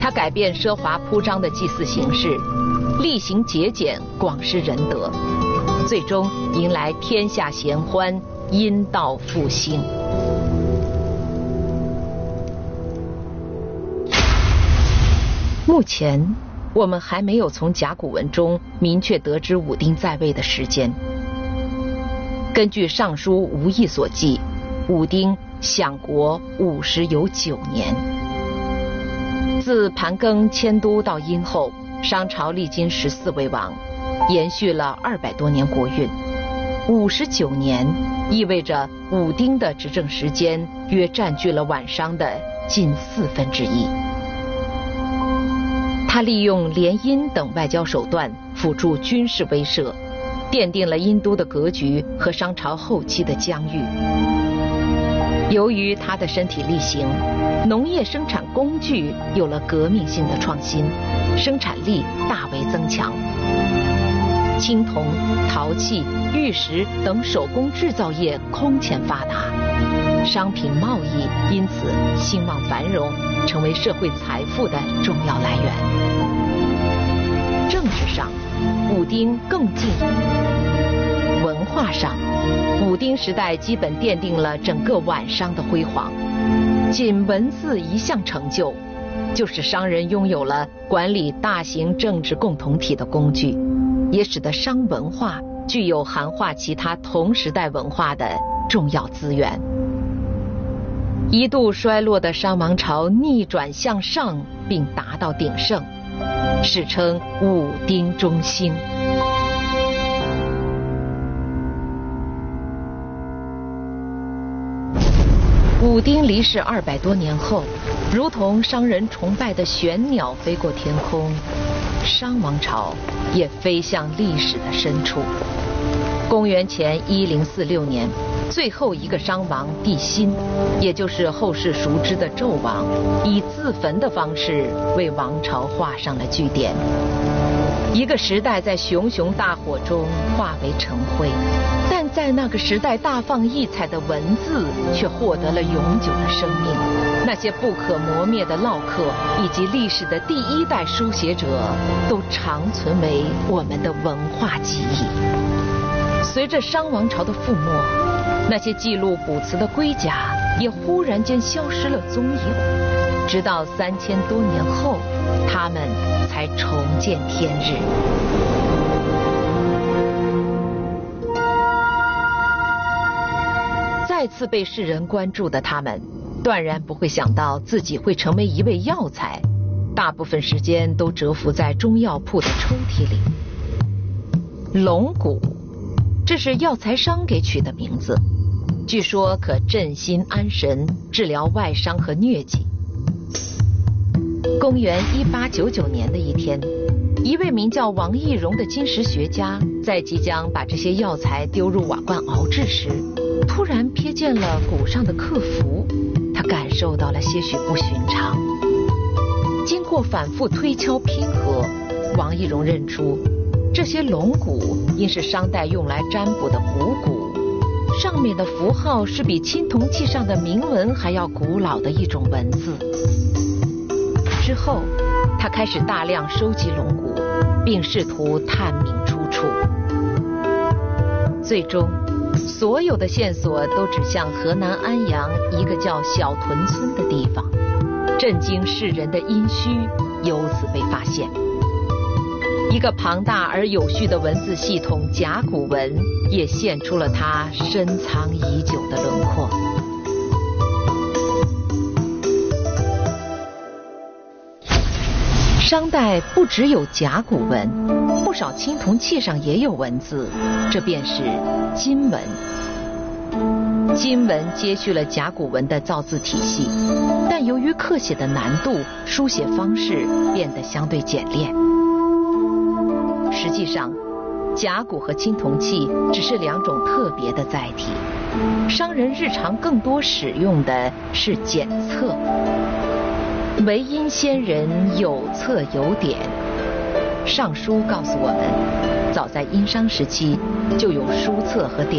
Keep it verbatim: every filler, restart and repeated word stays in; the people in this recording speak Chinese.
他改变奢华铺张的祭祀形式，厉行节俭，广施仁德，最终迎来天下咸欢，阴道复兴。目前我们还没有从甲骨文中明确得知武丁在位的时间。根据《尚书吴义》所记，武丁享国五十有九年。自盘庚迁都到殷后，商朝历经十四位王，延续了二百多年国运。五十九年意味着武丁的执政时间约占据了晚商的近四分之一。他利用联姻等外交手段辅助军事威慑，奠定了殷都的格局和商朝后期的疆域。由于他的身体力行，农业生产工具有了革命性的创新，生产力大为增强。青铜、陶器、玉石等手工制造业空前发达，商品贸易因此兴旺繁荣，成为社会财富的重要来源。政治上，武丁更进一步；文化上，武丁时代基本奠定了整个晚商的辉煌。仅文字一项成就，就使商人拥有了管理大型政治共同体的工具，也使得商文化具有涵化其他同时代文化的重要资源。一度衰落的商王朝逆转向上，并达到鼎盛，史称武丁中兴。武丁离世二百多年后，如同商人崇拜的玄鸟飞过天空，商王朝也飞向历史的深处。公元前一零四六年，最后一个商王帝辛，也就是后世熟知的纣王，以自焚的方式为王朝画上了句点。一个时代在熊熊大火中化为尘灰，但在那个时代大放异彩的文字却获得了永久的生命。那些不可磨灭的烙刻以及历史的第一代书写者，都长存为我们的文化记忆。随着商王朝的覆没，那些记录卜辞的龟甲也忽然间消失了踪影，直到三千多年后，他们才重见天日。再次被世人关注的他们，断然不会想到自己会成为一味药材，大部分时间都蛰伏在中药铺的抽屉里。龙骨，这是药材商给取的名字，据说可镇心安神，治疗外伤和疟疾。公元一八九九年的一天，一位名叫王懿荣的金石学家，在即将把这些药材丢入瓦罐熬制时，突然瞥见了骨上的刻符，他感受到了些许不寻常。经过反复推敲拼合，王懿荣认出这些龙骨应是商代用来占卜的卜骨，上面的符号是比青铜器上的铭文还要古老的一种文字。之后，他开始大量收集龙骨，并试图探明出处。最终，所有的线索都指向河南安阳一个叫小屯村的地方，震惊世人的殷墟由此被发现。一个庞大而有序的文字系统甲骨文也现出了它深藏已久的轮廓。商代不只有甲骨文，不少青铜器上也有文字，这便是金文。金文接续了甲骨文的造字体系，但由于刻写的难度，书写方式变得相对简练。实际上，甲骨和青铜器只是两种特别的载体，商人日常更多使用的是简册。唯因先人有册有典，《尚书》告诉我们，早在殷商时期就有书册和典